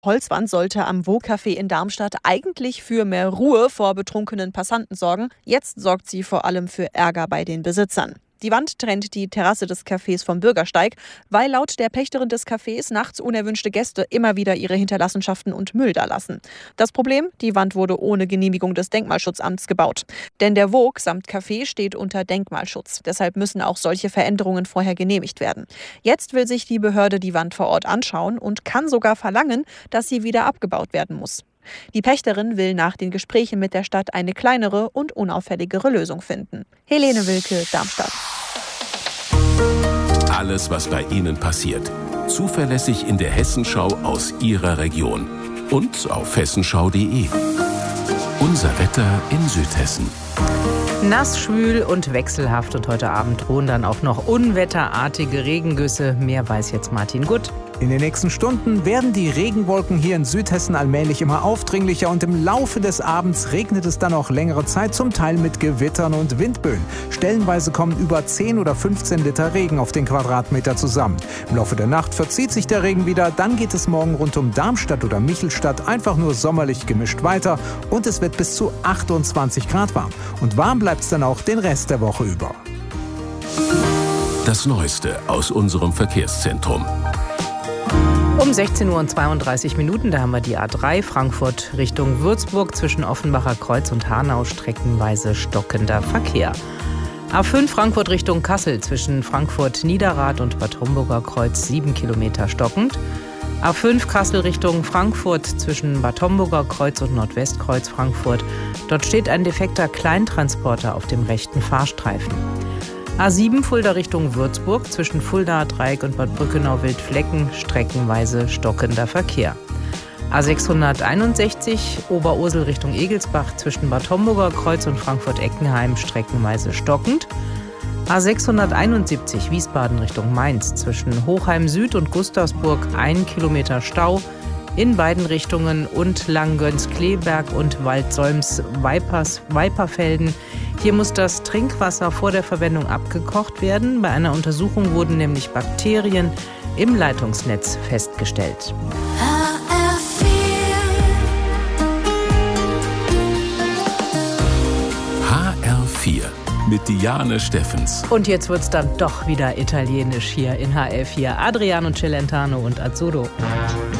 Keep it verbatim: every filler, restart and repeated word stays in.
Holzwand sollte am Wo-Café in Darmstadt eigentlich für mehr Ruhe vor betrunkenen Passanten sorgen. Jetzt sorgt sie vor allem für Ärger bei den Besitzern. Die Wand trennt die Terrasse des Cafés vom Bürgersteig, weil laut der Pächterin des Cafés nachts unerwünschte Gäste immer wieder ihre Hinterlassenschaften und Müll da lassen. Das Problem? Die Wand wurde ohne Genehmigung des Denkmalschutzamts gebaut. Denn der Vogue samt Café steht unter Denkmalschutz. Deshalb müssen auch solche Veränderungen vorher genehmigt werden. Jetzt will sich die Behörde die Wand vor Ort anschauen und kann sogar verlangen, dass sie wieder abgebaut werden muss. Die Pächterin will nach den Gesprächen mit der Stadt eine kleinere und unauffälligere Lösung finden. Helene Wilke, Darmstadt. Alles, was bei Ihnen passiert, zuverlässig in der Hessenschau aus Ihrer Region und auf hessenschau punkt de. Unser Wetter in Südhessen. Nass, schwül und wechselhaft und heute Abend drohen dann auch noch unwetterartige Regengüsse. Mehr weiß jetzt Martin Gutt. In den nächsten Stunden werden die Regenwolken hier in Südhessen allmählich immer aufdringlicher und im Laufe des Abends regnet es dann auch längere Zeit, zum Teil mit Gewittern und Windböen. Stellenweise kommen über zehn oder fünfzehn Liter Regen auf den Quadratmeter zusammen. Im Laufe der Nacht verzieht sich der Regen wieder, dann geht es morgen rund um Darmstadt oder Michelstadt einfach nur sommerlich gemischt weiter und es wird bis zu achtundzwanzig Grad warm. Und warm bleibt es dann auch den Rest der Woche über. Das Neueste aus unserem Verkehrszentrum. Um sechzehn Uhr und zweiunddreißig Minuten, da haben wir die A drei Frankfurt Richtung Würzburg zwischen Offenbacher Kreuz und Hanau streckenweise stockender Verkehr. A fünf Frankfurt Richtung Kassel zwischen Frankfurt Niederrad und Bad Homburger Kreuz sieben Kilometer stockend. A fünf Kassel Richtung Frankfurt zwischen Bad Homburger Kreuz und Nordwestkreuz Frankfurt. Dort steht ein defekter Kleintransporter auf dem rechten Fahrstreifen. A sieben Fulda Richtung Würzburg zwischen Fulda Dreieck und Bad Brückenau-Wildflecken streckenweise stockender Verkehr. A sechshunderteinundsechzig Oberursel Richtung Egelsbach zwischen Bad Homburger Kreuz und Frankfurt-Eckenheim streckenweise stockend. A sechshunderteinundsiebzig Wiesbaden Richtung Mainz zwischen Hochheim Süd und Gustavsburg ein Kilometer Stau in beiden Richtungen und Langgöns-Kleberg und Waldsolms-Weiperfelden. Hier muss das Trinkwasser vor der Verwendung abgekocht werden. Bei einer Untersuchung wurden nämlich Bakterien im Leitungsnetz festgestellt. H R vier mit Diane Steffens. Und jetzt wird's dann doch wieder italienisch hier in H R vier. Adriano Celentano und Azzurro.